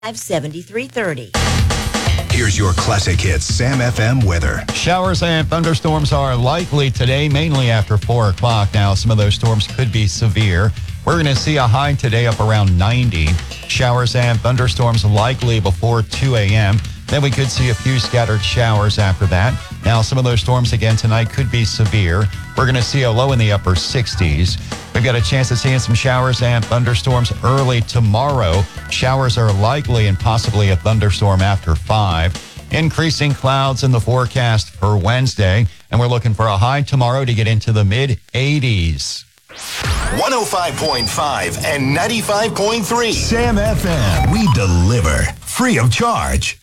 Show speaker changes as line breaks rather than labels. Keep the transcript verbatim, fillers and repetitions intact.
seventy-three thirty.
Here's your classic hits Sam F M weather.
Showers and thunderstorms are likely today, mainly after four o'clock. Now, some of those storms could be severe. We're going to see a high today up around ninety. Showers and thunderstorms likely before two a.m. Then we could see a few scattered showers after that. Now, some of those storms again tonight could be severe. We're going to see a low in the upper sixties. We've got a chance of seeing some showers and thunderstorms early tomorrow. Showers are likely and possibly a thunderstorm after five. Increasing clouds in the forecast for Wednesday. And we're looking for a high tomorrow to get into the mid eighties.
one oh five point five and ninety-five point three. Sam F M. We deliver free of charge.